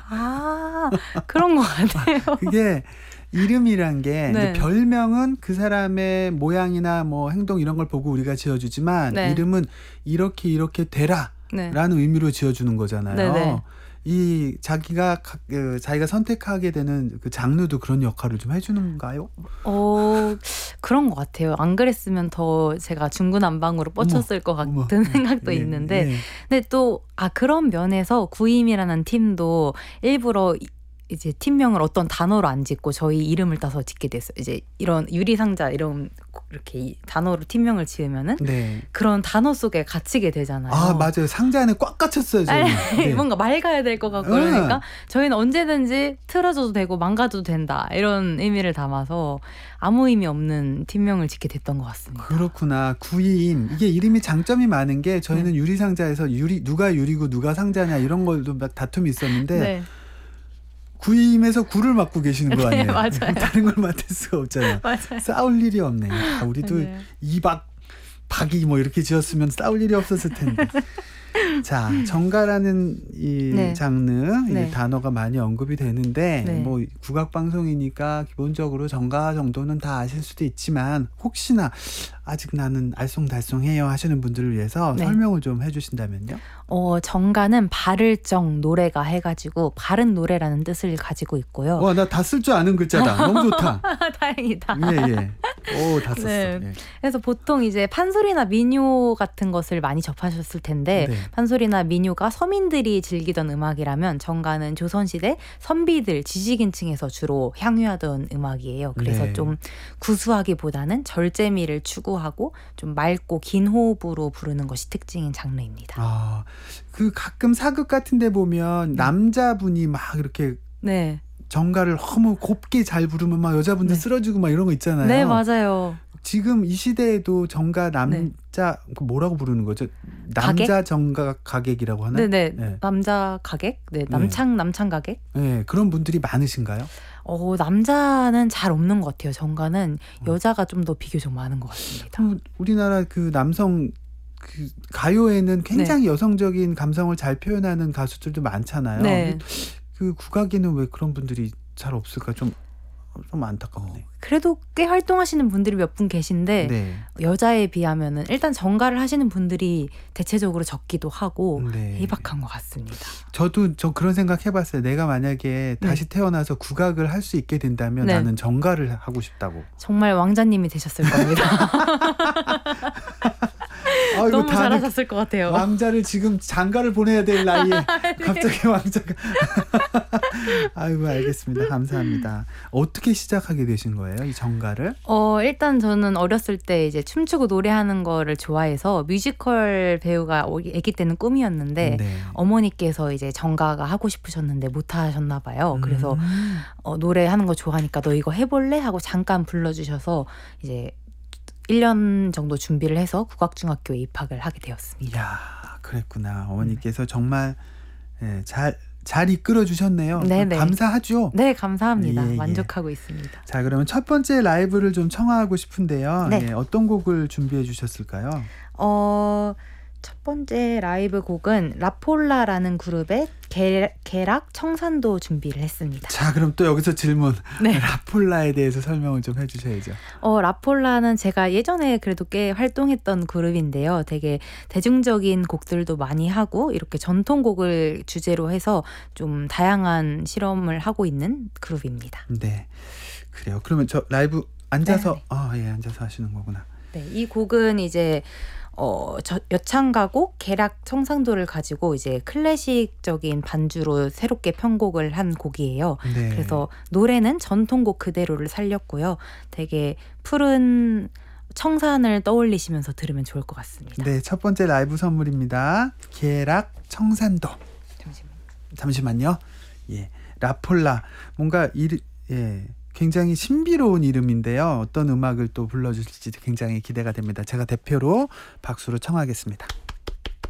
아, 그런 것 같아요. 그게 이름이란 게 네. 이제 별명은 그 사람의 모양이나 뭐 행동 이런 걸 보고 우리가 지어주지만 네. 이름은 이렇게 이렇게 되라 네. 라는 의미로 지어주는 거잖아요. 네네. 이 자기가 자기가 선택하게 되는 그 장르도 그런 역할을 좀 해주는가요? 그런 것 같아요. 안 그랬으면 더 제가 중구난방으로 뻗쳤을 것 어머. 같은 생각도 예, 있는데, 예. 근데 또 그런 면에서 구임이라는 팀도 일부러 이제 팀명을 어떤 단어로 안 짓고 저희 이름을 따서 짓게 됐어요. 이제 이런 유리상자 이런 이렇게 단어로 팀명을 지으면은 네. 그런 단어 속에 갇히게 되잖아요. 아, 맞아요. 상자 안에 꽉 갇혔어요, 저는. 네. 뭔가 맑아야 될 것 같고 그러니까 저희는 언제든지 틀어줘도 되고 망가져도 된다 이런 의미를 담아서 아무 의미 없는 팀명을 짓게 됐던 것 같습니다. 그렇구나. 구이인. 이게 이름이 장점이 많은 게 저희는 네. 유리상자에서 누가 유리고 누가 상자냐 이런 걸도 막 다툼이 있었는데 네. 구임에서 구를 맡고 계시는 거 네, 아니에요? 맞아요. 다른 걸 맡을 수가 없잖아요. 맞아요. 싸울 일이 없네. 우리도 네. 이박 박이 뭐 이렇게 지었으면 싸울 일이 없었을 텐데. 자, 정가라는 이 네. 장르, 이 네. 단어가 많이 언급이 되는데 네. 뭐 국악 방송이니까 기본적으로 정가 정도는 다 아실 수도 있지만 혹시나 아직 나는 알쏭달쏭해요 하시는 분들을 위해서 네. 설명을 좀 해주신다면요. 정가는 바를 정 노래가 해가지고 바른 노래라는 뜻을 가지고 있고요. 와, 나 다 쓸 줄 아는 글자다. 너무 좋다. 다행이다. 예. 오, 다 썼어. 네. 예. 그래서 보통 이제 판소리나 민요 같은 것을 많이 접하셨을 텐데 네. 판소리나 민요가 서민들이 즐기던 음악이라면 정가는 조선시대 선비들 지식인층에서 주로 향유하던 음악이에요. 그래서 네. 좀 구수하기보다는 절제미를 추구하고 좀 맑고 긴 호흡으로 부르는 것이 특징인 장르입니다. 아, 그 가끔 사극 같은 데 보면 남자분이 막 이렇게 네. 정가를 너무 곱게 잘 부르면 막 여자분들 네. 쓰러지고 막 이런 거 있잖아요. 네, 맞아요. 지금 이 시대에도 정가 남자 그 뭐라고 부르는 거죠? 남자 정가 가객이라고 하나? 네네. 네. 남자 가객? 네, 남창 가객? 네, 그런 분들이 많으신가요? 남자는 잘 없는 것 같아요. 정가는 여자가 좀 더 비교적 많은 것 같습니다. 그럼 우리나라 그 남성 그 가요에는 굉장히 여성적인 감성을 잘 표현하는 가수들도 많잖아요. 네. 그 국악에는 왜 그런 분들이 잘 없을까? 좀 안타깝네. 그래도 꽤 활동하시는 분들이 몇 분 계신데 네. 여자에 비하면은 일단 정가를 하시는 분들이 대체적으로 적기도 하고 네. 희박한 것 같습니다. 저도 그런 생각 해봤어요. 내가 만약에 다시 태어나서 국악을 할 수 있게 된다면 네. 나는 정가를 하고 싶다고. 정말 왕자님이 되셨을 겁니다. 너무 잘하셨을 것 같아요. 왕자를 지금 장가를 보내야 될 나이에 갑자기 왕자가. 아이고, 알겠습니다. 감사합니다. 어떻게 시작하게 되신 거예요, 이 정가를? 일단 저는 어렸을 때 이제 춤추고 노래하는 거를 좋아해서 뮤지컬 배우가 아기 때는 꿈이었는데 네. 어머니께서 이제 정가가 하고 싶으셨는데 못 하셨나 봐요. 그래서 노래하는 거 좋아하니까 너 이거 해볼래? 하고 잠깐 불러주셔서 이제 1년 정도 준비를 해서 국악중학교에 입학을 하게 되었습니다. 이야, 그랬구나. 어머니께서 정말 잘 이끌어 주셨네요. 네네. 감사하죠. 네, 감사합니다. 예. 만족하고 있습니다. 자, 그러면 첫 번째 라이브를 좀 청하고 싶은데요. 네. 어떤 곡을 준비해 주셨을까요? 첫 번째 라이브 곡은 라폴라라는 그룹의 계락 청산도 준비를 했습니다. 자, 그럼 또 여기서 질문. 네. 라폴라에 대해서 설명을 좀 해주셔야죠. 라폴라는 제가 예전에 그래도 꽤 활동했던 그룹인데요. 되게 대중적인 곡들도 많이 하고 이렇게 전통곡을 주제로 해서 좀 다양한 실험을 하고 있는 그룹입니다. 네, 그래요. 그러면 저 라이브 앉아서 네네. 앉아서 하시는 거구나. 네, 이 곡은 이제 여창가곡 계락 청산도를 가지고 이제 클래식적인 반주로 새롭게 편곡을 한 곡이에요. 네. 그래서 노래는 전통곡 그대로를 살렸고요. 되게 푸른 청산을 떠올리시면서 들으면 좋을 것 같습니다. 네, 첫 번째 라이브 선물입니다. 계락 청산도. 잠시만요. 예, 라폴라. 뭔가 굉장히 신비로운 이름인데요. 어떤 음악을 또 불러주실지 굉장히 기대가 됩니다. 제가 대표로 박수로 청하겠습니다.